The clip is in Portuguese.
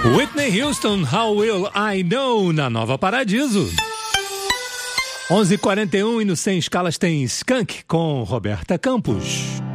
Whitney Houston, How Will I Know, na Nova Paradiso. 11h41 e no 100 Escalas tem Skank com Roberta Campos.